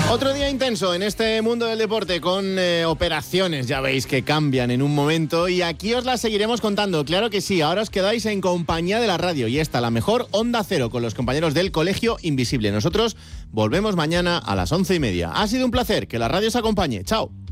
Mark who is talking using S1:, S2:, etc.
S1: Otro día intenso en este mundo del deporte con operaciones, ya veis que cambian en un momento y aquí os las seguiremos contando, claro que sí. Ahora os quedáis en compañía de la radio y esta, la mejor Onda Cero, con los compañeros del Colegio Invisible. Nosotros volvemos mañana a las 11:30. Ha sido un placer, que la radio os acompañe. Chao.